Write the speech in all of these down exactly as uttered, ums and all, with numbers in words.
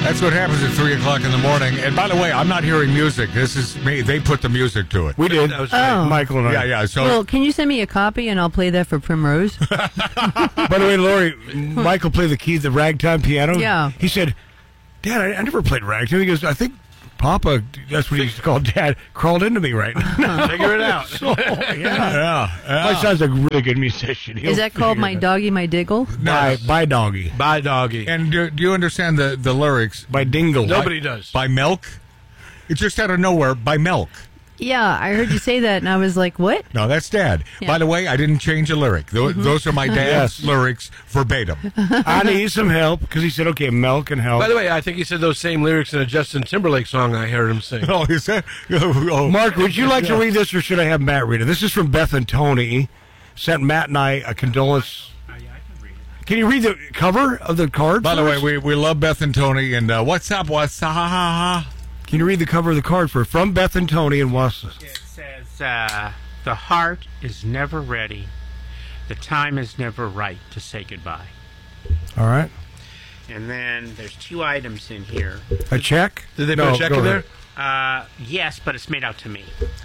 That's what happens at three o'clock in the morning. And by the way, I'm not hearing music. This is me. They put the music to it. We did. That was Oh. Michael and I. Yeah, yeah. So Well, can you send me a copy and I'll play that for Primrose? By the way, Lori, Michael played the keys, the ragtime piano. Yeah. He said, Dad, I, I never played ragtime. He goes, I think Papa, that's what he used to call Dad, crawled into me right now. Figure it out. So, yeah. yeah, yeah. My son's a really good musician. He'll Is that called figure My it out. Doggy, My Diggle? By, by Doggy. Bye, doggy. And do, do you understand the, the lyrics? By Dingle. Nobody does. By Milk? It's just out of nowhere. By Milk. Yeah, I heard you say that, and I was like, what? No, that's Dad. Yeah. By the way, I didn't change a lyric. Those, those are my dad's Yes. lyrics verbatim. I need some help because he said, okay, milk and help. By the way, I think he said those same lyrics in a Justin Timberlake song I heard him sing. Oh, is that? Oh, oh. Mark, would you like to read this or should I have Matt read it? This is from Beth and Tony. Sent Matt and I a condolence. Can you read the cover of the card? By the way, first? we, we love Beth and Tony. And uh, what's up? What's up? Can you read the cover of the card for from Beth and Tony in Wausau? It says, uh, the heart is never ready. The time is never right to say goodbye. All right. And then there's two items in here. A check? Did they put No, a check go in there? ahead. Uh, yes, but it's made out to me.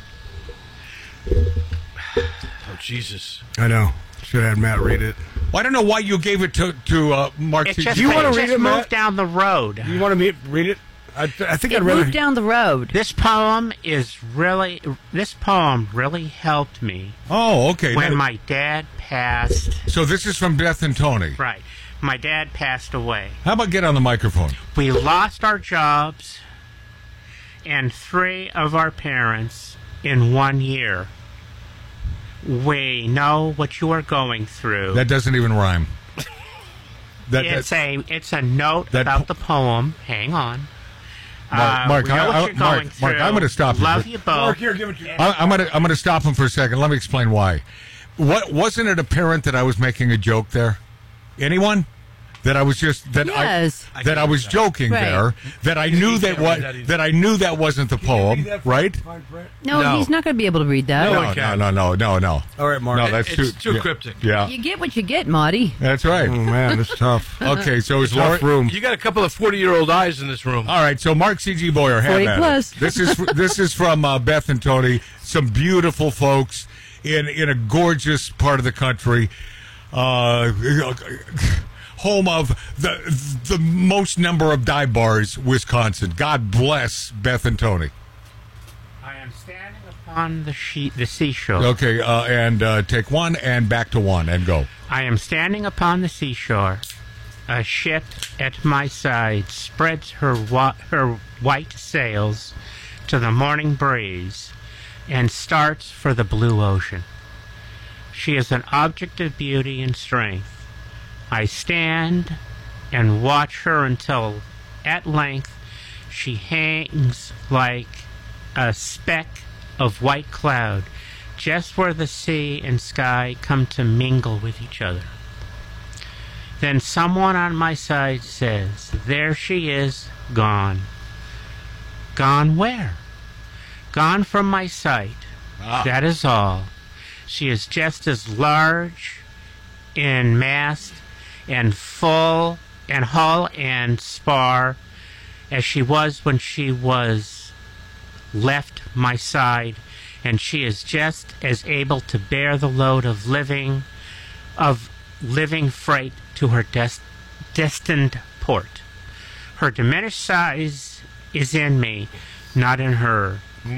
Oh, Jesus. I know. Should have had Matt read it. Well, I don't know why you gave it to, to uh, Mark. It T- just, you it wanna just read it, moved Matt? down the road. You want me to read it? I, I think It I'd rather. moved down the road. This poem is really, this poem really helped me oh, okay. when Now- my dad passed. so this is from Beth and Tony. Right. My dad passed away. How about get on the microphone? We lost our jobs and three of our parents in one year. We know what you are going through. That doesn't even rhyme. That, it's that, a it's a note that about po- the poem. Hang on. Mark, Uh, Mark, we know I- what I- you're Mark, going Mark, through. I'm gonna stop you. Love you both. Mark, here, give it to you. I, I'm gonna I'm gonna stop him for a second. Let me explain why. What wasn't it apparent that I was making a joke there? Anyone? That I was just that Yes. I that I was joking Right. there. That I knew that can't what read that either. that I knew that wasn't the poem, right? No, No. he's not going to be able to read that. No, No, it no, can't. no, no, no, no. All right, Mark. No, that's It's too too yeah, cryptic. Yeah, You get what you get, Marty. that's right. Oh, man, it's tough. Okay, so is Lori? Tough room. You got a couple of forty-year-old eyes in this room. All right, so Mark C G Boyer, have forty at it. plus. This is this is from uh, Beth and Tony, some beautiful folks in in a gorgeous part of the country, uh, home of the the most number of dive bars, Wisconsin. God bless Beth and Tony. I am standing upon the sheet, the seashore. Okay, uh, and uh, take one and back to one and go. I am standing upon the seashore. A ship at my side spreads her wa- her white sails to the morning breeze and starts for the blue ocean. She is an object of beauty and strength. I stand and watch her until, at length, she hangs like a speck of white cloud just where the sea and sky come to mingle with each other. Then someone on my side says, "There she is, gone." Gone where? Gone from my sight. That is all. She is just as large in mast and full and hull and spar as she was when she was left my side, and she is just as able to bear the load of living of living freight to her des- destined port. Her diminished size is in me, not in her.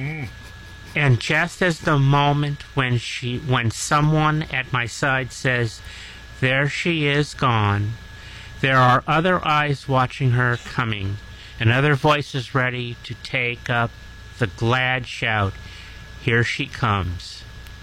And just as the moment when she when someone at my side says, "There she is, gone," there are other eyes watching her coming, and other voices ready to take up the glad shout, "Here she comes."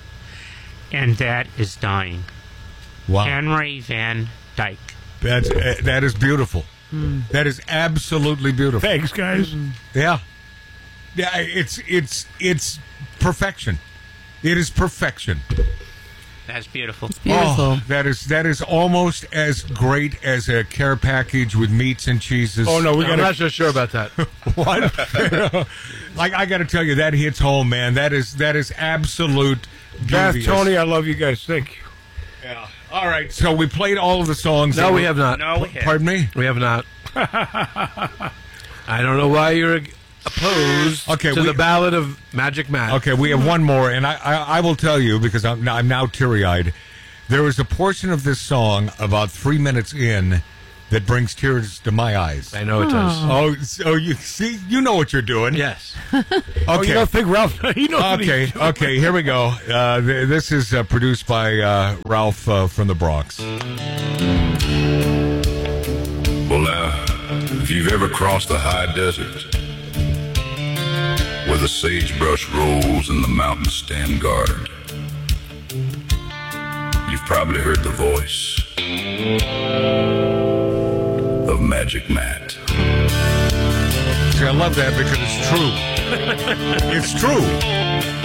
And that is dying. Wow, Henry Van Dyke. that's uh, that is beautiful. That is absolutely beautiful. Thanks, guys. Yeah, yeah. It's it's it's perfection. It is perfection. That's beautiful. Beautiful. Oh, that is that is almost as great as a care package with meats and cheeses. Oh, no, we I'm got not to. so sure about that. What? Like I got to tell you, that hits home, man. That is that is absolute Beth, beauty. Tony, I love you guys. Thank you. Yeah. All right. So we played all of the songs. No, that we were- have not. No, we have. Pardon me. We have not. I don't know why you're opposed Okay, to we- the Ballad of Magic Matt. Okay, we have one more, and I, I, I will tell you because I'm, I'm now teary-eyed. There is a portion of this song about three minutes in that brings tears to my eyes. I know it does. Oh, so you see, you know what you're doing. Yes. Okay. Oh, you don't think Ralph? You know what Okay, he's doing. okay, here we go. Uh, th- this is uh, produced by uh, Ralph uh, from the Bronx. Well, now, if you've ever crossed the high desert, where the sagebrush rolls and the mountains stand guard, you've probably heard the voice of Magic Matt. See, I love that because it's true. It's true.